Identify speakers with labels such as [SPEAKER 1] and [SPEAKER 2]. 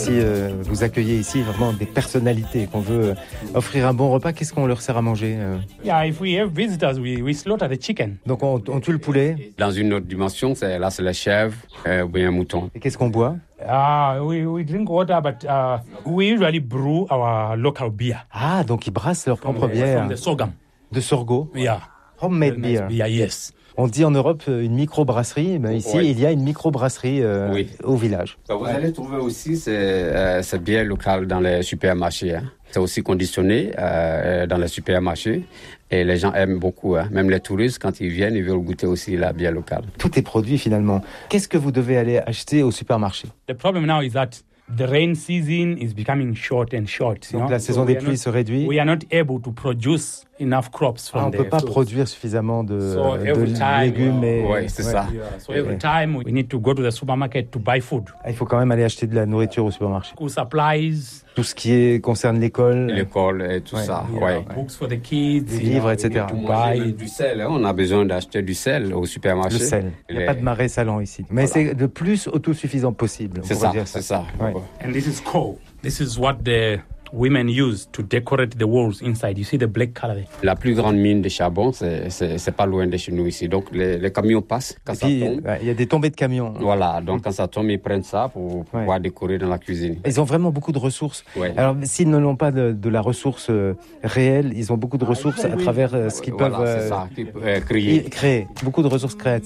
[SPEAKER 1] si vous accueillez ici vraiment des personnalités, qu'on veut offrir un bon repas, qu'est-ce qu'on leur sert à manger
[SPEAKER 2] Yeah, if we have visitors, we slaughter the chicken.
[SPEAKER 1] Donc on tue le poulet.
[SPEAKER 3] Dans une autre dimension, c'est la chèvre ou bien un mouton.
[SPEAKER 1] Et qu'est-ce qu'on boit?
[SPEAKER 2] We drink water, but we usually brew our local beer.
[SPEAKER 1] Ah, donc ils brassent leur propre bière.
[SPEAKER 2] From the sorghum.
[SPEAKER 1] De sorgho.
[SPEAKER 2] Yeah.
[SPEAKER 1] Homemade
[SPEAKER 2] Very nice
[SPEAKER 1] beer.
[SPEAKER 2] yes.
[SPEAKER 1] On dit en Europe une microbrasserie, mais ici il y a une microbrasserie au village.
[SPEAKER 3] Vous allez trouver aussi cette bière locale dans les supermarchés. Hein. C'est aussi conditionné dans les supermarchés et les gens aiment beaucoup. Hein. Même les touristes, quand ils viennent, ils veulent goûter aussi la bière locale.
[SPEAKER 1] Tout est produit finalement. Qu'est-ce que vous devez aller acheter au supermarché?
[SPEAKER 2] The problem now is that the rain season is becoming short and short.
[SPEAKER 1] Donc la saison des pluies se réduit.
[SPEAKER 2] We are not able to produce enough crops from
[SPEAKER 1] on ne peut pas produire suffisamment de légumes.
[SPEAKER 3] Oui, c'est ça.
[SPEAKER 2] So every time we need to go to the supermarket to buy food.
[SPEAKER 1] Il faut quand même aller acheter de la nourriture au supermarché.
[SPEAKER 2] School supplies.
[SPEAKER 1] Tout ce qui concerne l'école.
[SPEAKER 3] L'école et tout ça.
[SPEAKER 2] Books for the kids.
[SPEAKER 1] Des livres, etc.
[SPEAKER 3] Du sel, hein. On a besoin d'acheter du sel au supermarché.
[SPEAKER 1] Le sel. Il n'y a pas de marais salants ici. Mais c'est le plus autosuffisant possible.
[SPEAKER 3] C'est ça, c'est ça.
[SPEAKER 1] Ouais.
[SPEAKER 2] And this is coal. This is what the women use to decorate the walls inside. You see the black color there.
[SPEAKER 3] La plus grande mine de charbon, c'est pas loin de chez nous ici. Donc les camions passent quand ça tombe.
[SPEAKER 1] Il y a des tombées de camions.
[SPEAKER 3] Voilà, donc quand ça tombe, ils prennent ça pour pouvoir décorer dans la cuisine.
[SPEAKER 1] Ils ont vraiment beaucoup de ressources.
[SPEAKER 3] Ouais.
[SPEAKER 1] Alors s'ils n'ont pas de la ressource réelle, ils ont beaucoup de ressources à travers ce qu'ils peuvent
[SPEAKER 3] créer.
[SPEAKER 1] Beaucoup de ressources créatives.